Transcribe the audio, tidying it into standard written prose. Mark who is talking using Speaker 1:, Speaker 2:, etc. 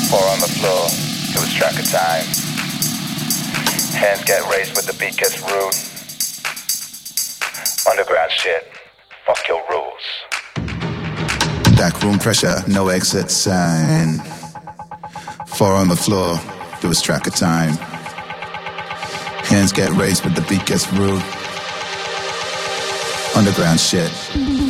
Speaker 1: Four on the floor, lose track of time. Hands get raised when the beat gets rude. Underground shit, fuck your rules.
Speaker 2: Back room pressure, no exit sign. Four on the floor, lose track of time. Hands get raised when the beat gets rude. Underground shit.